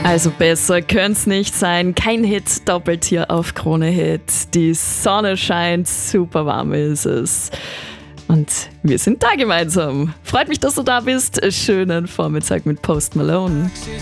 Also besser könnte's nicht sein. Kein Hit doppelt hier auf Krone Hit. Die Sonne scheint, super warm ist es. Und wir sind da gemeinsam. Freut mich, dass du da bist. Schönen Vormittag mit Post Malone.